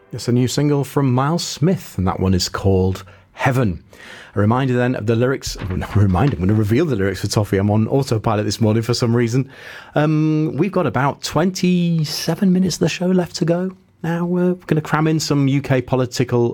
It's a new single from Miles Smith, and that one is called Heaven. A reminder then of the lyrics. I'm going to reveal the lyrics for Toffee. I'm on autopilot this morning for some reason. We've got about 27 minutes of the show left to go. Now we're going to cram in some UK political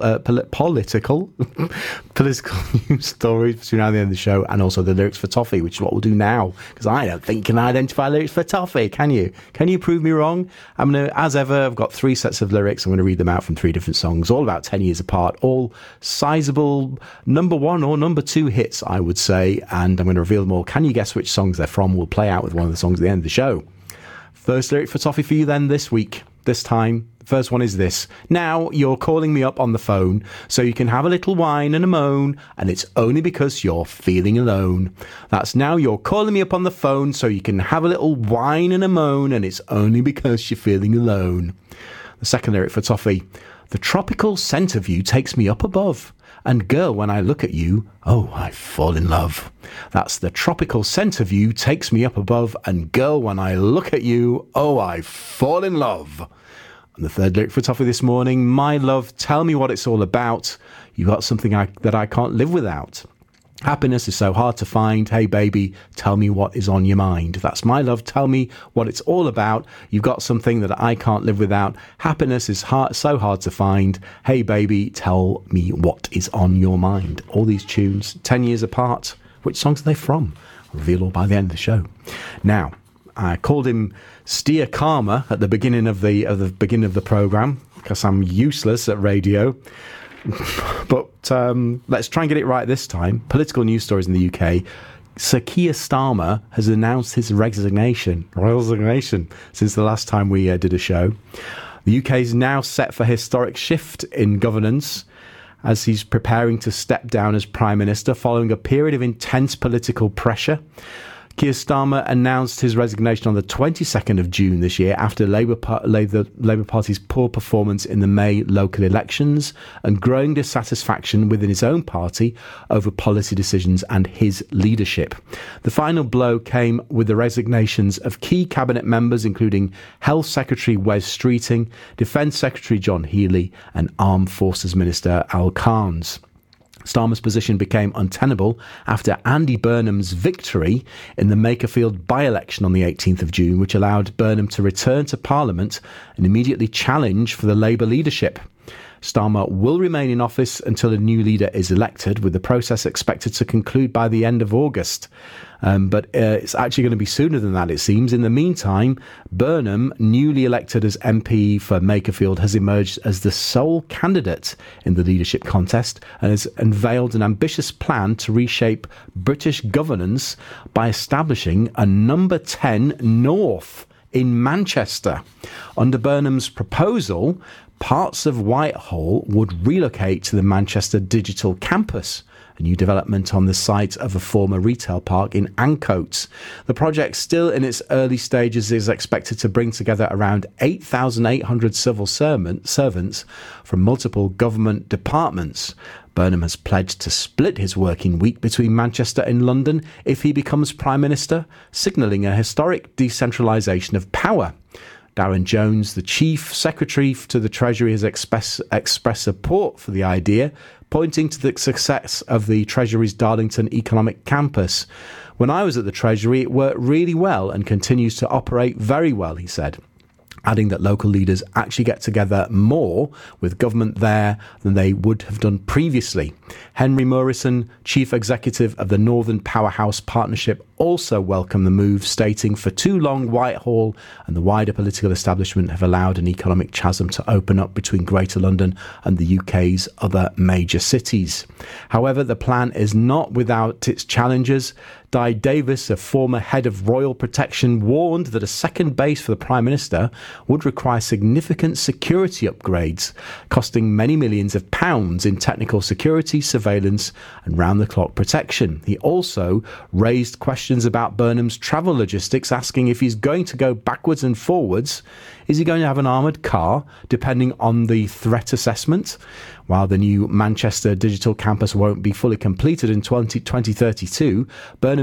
news stories between now and the end of the show, and also the lyrics for Toffee, which is what we'll do now, because I don't think you can identify lyrics for Toffee, can you? Can you prove me wrong? I'm going to, as ever, I've got 3 sets of lyrics. I'm going to read them out from 3 different songs, all about 10 years apart, all sizable number 1 or number 2 hits, I would say, and I'm going to reveal them all. Can you guess which songs they're from? We'll play out with one of the songs at the end of the show. First lyric for Toffee for you then this week. This time, the first one is this. Now you're calling me up on the phone so you can have a little whine and a moan, and it's only because you're feeling alone. That's now you're calling me up on the phone so you can have a little whine and a moan, and it's only because you're feeling alone. The second lyric for Toffee. The tropical scent of you takes me up above. And girl, when I look at you, oh, I fall in love. That's the tropical scent of you takes me up above. And girl, when I look at you, oh, I fall in love. And the third lyric for Toffee this morning. My love, tell me what it's all about. You got something that I can't live without. Happiness is so hard to find. Hey, baby, tell me what is on your mind. That's my love. Tell me what it's all about. You've got something that I can't live without. Happiness is so hard to find. Hey, baby, tell me what is on your mind. All these tunes, 10 years apart. Which songs are they from? I'll reveal all by the end of the show. Now, I called him Steer Karma at the beginning of the programme because I'm useless at radio. But let's try and get it right this time. Political news stories in the UK. Sir Keir Starmer has announced his resignation since the last time we did a show. The UK is now set for a historic shift in governance as he's preparing to step down as Prime Minister following a period of intense political pressure. Keir Starmer announced his resignation on the 22nd of June this year after the Labour Party's poor performance in the May local elections and growing dissatisfaction within his own party over policy decisions and his leadership. The final blow came with the resignations of key cabinet members, including Health Secretary Wes Streeting, Defence Secretary John Healey and Armed Forces Minister Al Carnes. Starmer's position became untenable after Andy Burnham's victory in the Makerfield by-election on the 18th of June, which allowed Burnham to return to Parliament and immediately challenge for the Labour leadership. Starmer will remain in office until a new leader is elected, with the process expected to conclude by the end of August. But it's actually going to be sooner than that, it seems. In the meantime, Burnham, newly elected as MP for Makerfield, has emerged as the sole candidate in the leadership contest and has unveiled an ambitious plan to reshape British governance by establishing a number 10 North in Manchester. Under Burnham's proposal, parts of Whitehall would relocate to the Manchester Digital Campus, a new development on the site of a former retail park in Ancoats. The project, still in its early stages, is expected to bring together around 8,800 civil servants from multiple government departments. Burnham has pledged to split his working week between Manchester and London if he becomes Prime Minister, signalling a historic decentralisation of power. Darren Jones, the Chief Secretary to the Treasury, has expressed support for the idea, pointing to the success of the Treasury's Darlington Economic Campus. When I was at the Treasury, it worked really well and continues to operate very well, he said, adding that local leaders actually get together more with government there than they would have done previously. Henry Morrison, Chief Executive of the Northern Powerhouse Partnership, also welcomed the move, stating, for too long Whitehall and the wider political establishment have allowed an economic chasm to open up between Greater London and the UK's other major cities. However, the plan is not without its challenges. Di Davis, a former head of Royal Protection, warned that a second base for the Prime Minister would require significant security upgrades, costing many millions of pounds in technical security, surveillance and round-the-clock protection. He also raised questions about Burnham's travel logistics, asking if he's going to go backwards and forwards. Is he going to have an armoured car, depending on the threat assessment? While the new Manchester Digital Campus won't be fully completed in 2032, Burnham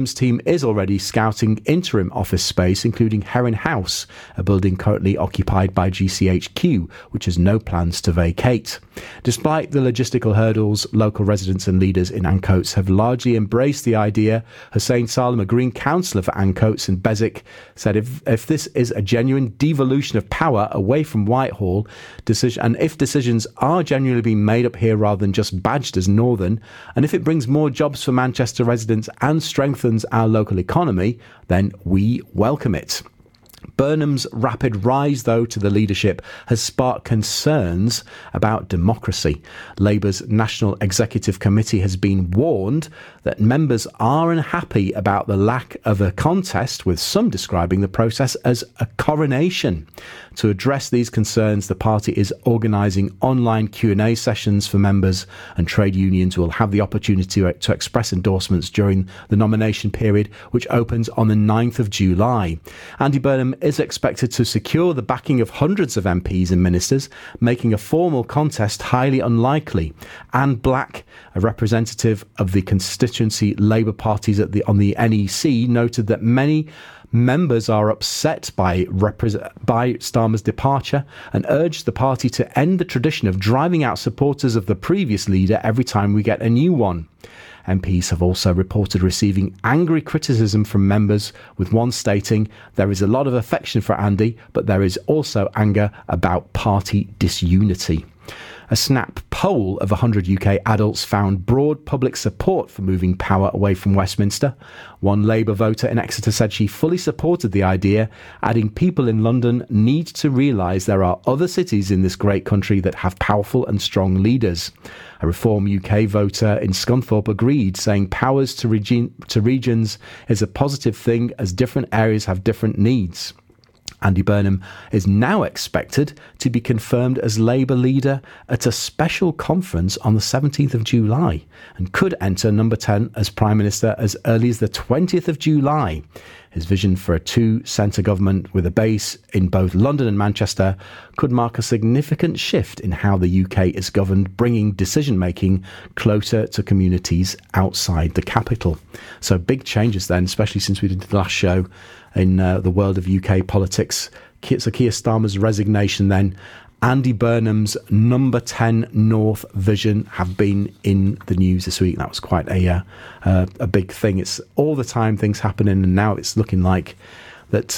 Burnham's team is already scouting interim office space, including Heron House, a building currently occupied by GCHQ, which has no plans to vacate. Despite the logistical hurdles, local residents and leaders in Ancoats have largely embraced the idea. Hussein Salem, a Green councillor for Ancoats and Beswick, said if this is a genuine devolution of power away from Whitehall, and if decisions are genuinely being made up here rather than just badged as Northern, and if it brings more jobs for Manchester residents and strengthens our local economy, then we welcome it. Burnham's rapid rise, though, to the leadership has sparked concerns about democracy. Labour's National Executive Committee has been warned that members are unhappy about the lack of a contest, with some describing the process as a coronation. To address these concerns, the party is organising online Q&A sessions for members, and trade unions will have the opportunity to express endorsements during the nomination period, which opens on the 9th of July. Andy Burnham is expected to secure the backing of hundreds of MPs and ministers, making a formal contest highly unlikely. Anne Black, a representative of the constituency Labour parties on the NEC, noted that many members are upset by Starmer's departure and urged the party to end the tradition of driving out supporters of the previous leader every time we get a new one. MPs have also reported receiving angry criticism from members, with one stating, "There is a lot of affection for Andy, but there is also anger about party disunity." A Snap poll of 100 UK adults found broad public support for moving power away from Westminster. One Labour voter in Exeter said she fully supported the idea, adding people in London need to realise there are other cities in this great country that have powerful and strong leaders. A Reform UK voter in Scunthorpe agreed, saying powers to regions is a positive thing as different areas have different needs. Andy Burnham is now expected to be confirmed as Labour leader at a special conference on the 17th of July and could enter number 10 as Prime Minister as early as the 20th of July. His vision for a two-centre government with a base in both London and Manchester could mark a significant shift in how the UK is governed, bringing decision-making closer to communities outside the capital. So big changes then, especially since we did the last show in the world of UK politics. So Keir Starmer's resignation then, Andy Burnham's number 10 North vision have been in the news this week. That was quite a big thing. It's all the time things happening, and now it's looking like that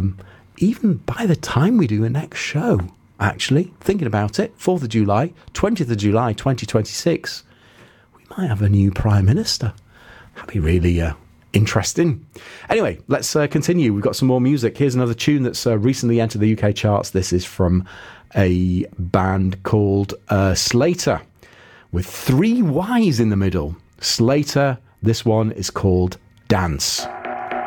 even by the time we do the next show, actually, thinking about it, 4th of July, 20th of July, 2026, we might have a new Prime Minister. That'd be really interesting. Anyway, let's continue. We've got some more music. Here's another tune that's recently entered the UK charts. This is from a band called Slater, with 3 Y's in the middle. Slater, this one is called Dance.